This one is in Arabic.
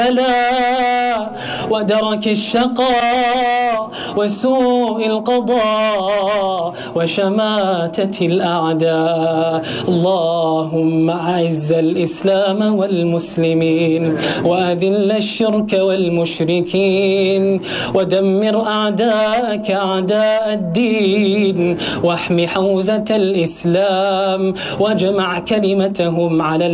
ودرك الشقاء وسوء القضاء وشماتة الأعداء. اللهم أعز الإسلام والمسلمين وأذل الشرك والمشركين ودمر أعداءك أعداء الدين واحم حوزة الإسلام واجمع كلمتهم على